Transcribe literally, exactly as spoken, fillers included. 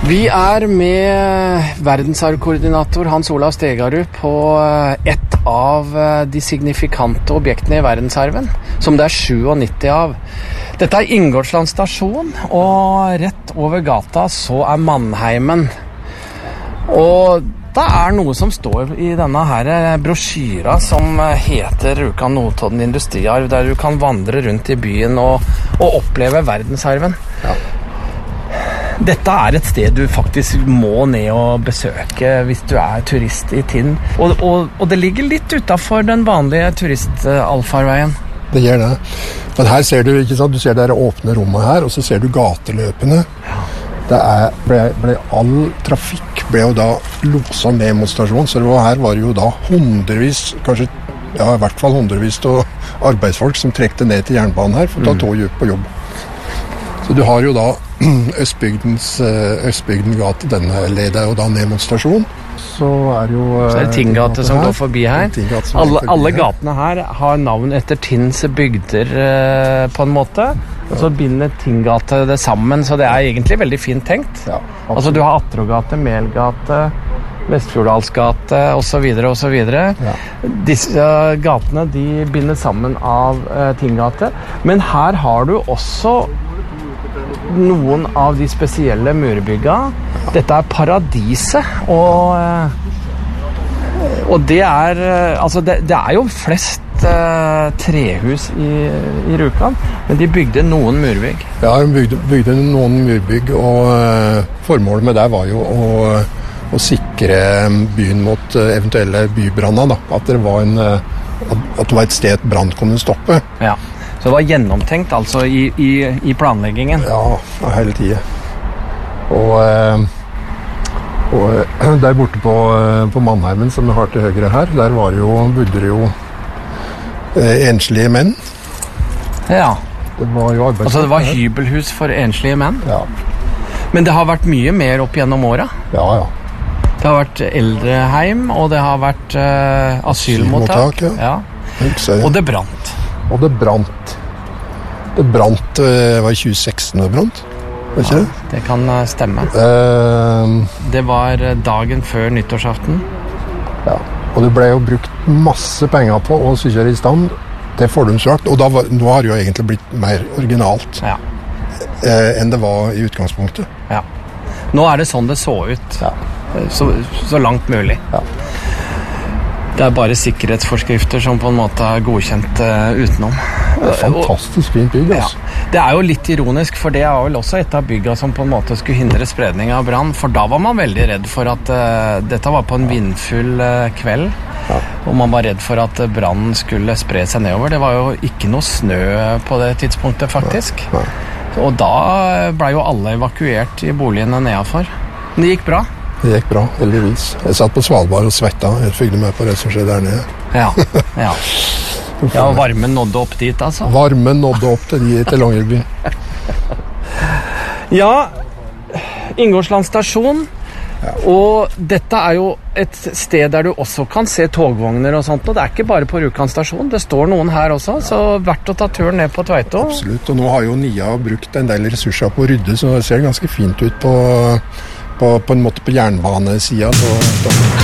Vi er med verdensarvkoordinator Hans Olav Stegarud på et av de signifikante objektene i verdensarven, som det er syttisju av. Dette er Ingoldsland stasjon, og rett over gata så er Mannheimen. Og det er noe som står i denne her brosjyra som heter Rjukan-Notodden industriarv, der du kan vandre rundt i byen og, og oppleve verdensarven. Ja. Dette er et sted du faktisk må ned og besøke hvis du er turist i Tinn. Og, og, og det ligger litt utenfor den vanlige turist-alfarveien. Det gjør det. Men her ser du, ikke sant, du ser det åpne rommet her, og så ser du gateløpene. Ja. Det er, ble, ble all trafikk ble jo da loset ned mot stasjonen, så det var, her var det jo da hundrevis, kanskje ja, i hvert fall hundrevis av arbeidsfolk som trekte ned til jernbanen her for å ta mm. tog på jobb. Så du har jo da Østbygdens, Østbygden gate, denne leder jo da ned mot stasjonen. Så er jo... Så er det Tinngate som går forbi her. Alle, alle gatene her har navn etter Tinns bygder på en måte. Og så binder Tinngate det sammen, så det er egentlig veldig fint tenkt. Ja, altså du har Atrogate, Melgate, Vestfjorddalsgate og så videre og så videre. Ja. Disse gatene de binder sammen av uh, Tinngate. Men her har du også noen av de spesielle murbygga. Dette er Paradiset, og, og det er altså det, det er jo flest uh, trehus i, i Rjukan, men de bygde noen murbygg. Ja, de bygde, bygde noen murbygg, og uh, formålet med det var jo å, å sikre byen mot uh, eventuelle bybranner, da. At det var en uh, at det var et sted brann kunne stoppe. Ja. Så det var gjennomtenkt altså i, i, i planleggingen? Ja, hele tiden. Og, og der borte på, på Mannheimen, som vi har til høyre her, der var jo, bodde det jo enslige menn. Ja. Det var jo arbeidsfolk. Altså det var hybelhus for enslige menn? Ja. Men det har vært mye mer opp gjennom året? Ja, ja. Det har vært eldreheim, og det har vært uh, asylmottak. Asylmottak, ja. Ja. Og det brant. Og det brant. Det brant, det var i tjue seksten det brant, var ikke ja, det? Det kan stemme. Uh, det var dagen før nyttårsaften. Ja, og det ble jo brukt masse penger på å sykje i stand til fordumsvart, og da var, nå har det jo egentlig blitt mer originalt ja. uh, enn det var i utgangspunktet. Ja. Nå er det sånn det så ut, ja. så, så langt mulig. Ja. Det er bare sikkerhetsforskrifter som på en måte er godkjent uh, utenom. Det er fantastisk fint bygg, altså. Ja. Det er jo litt ironisk, for det er vel også et av bygga som på en måte skulle hindre spredning av brann, for da var man veldig redd for at uh, dette var på en vindfull uh, kveld, ja. Og man var redd for at brannen skulle spre seg nedover. Det var jo ikke noe snø på det tidspunktet, faktisk. Ja. Ja. Og da ble jo alle evakuert i boligene nedenfor. Men det gikk bra. Det gikk bra, heldigvis. Jeg satt på Svalbard og svetta. Jeg følte med på det som skjedde der nede. Ja, ja. Ja, og varmen nådde opp dit, altså? Varmen nådde opp til, de, til Longyearbyen. Ja, Ingoldsland stasjon. Ja. Og dette er jo et sted der du også kan se togvogner og sånt, og det er ikke bare på Rjukan stasjon. Det står noen her også, så verdt å ta turen ned på Tveito. Absolutt, og nå har jo N I A brukt en del ressurser på å rydde, så det ser ganske fint ut på På, på en måte på jernbanesiden. Så